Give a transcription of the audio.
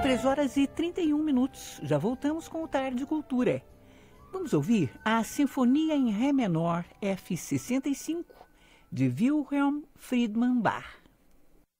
3h31. Já voltamos com o Tarde Cultura. Vamos ouvir a Sinfonia em Ré menor F65 de Wilhelm Friedman Bach.